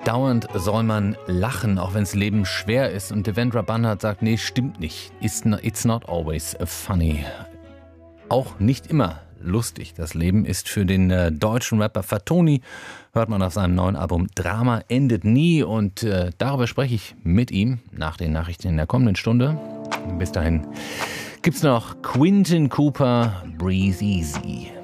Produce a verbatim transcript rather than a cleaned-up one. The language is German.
Dauernd soll man lachen, auch wenn das Leben schwer ist. Und Devendra Banhart sagt, nee, stimmt nicht. It's not, it's not always funny. Auch nicht immer lustig. Das Leben ist für den äh, deutschen Rapper Fatoni, hört man auf seinem neuen Album Drama endet nie. Und äh, darüber spreche ich mit ihm nach den Nachrichten in der kommenden Stunde. Bis dahin gibt's noch Quinton Cooper, Breathe Easy.